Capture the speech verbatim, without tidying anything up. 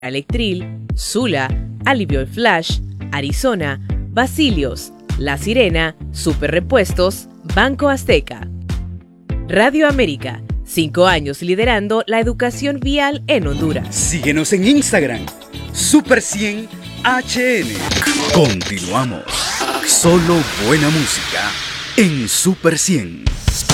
Electril, Sula, Alivio Flash, Arizona, Basilios, La Sirena, Super Repuestos, Banco Azteca. Radio América, cinco años liderando la educación vial en Honduras. Síguenos en Instagram, Super cien H N. Continuamos. Solo buena música en Super cien.